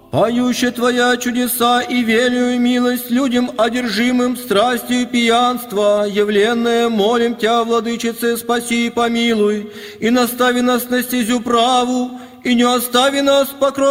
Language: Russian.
Поющая Твоя чудеса и велию милость людям, одержимым страстью пьянства, явленное, молим Тя, Владычице, спаси и помилуй, и настави нас на стезю праву, и не остави нас покровом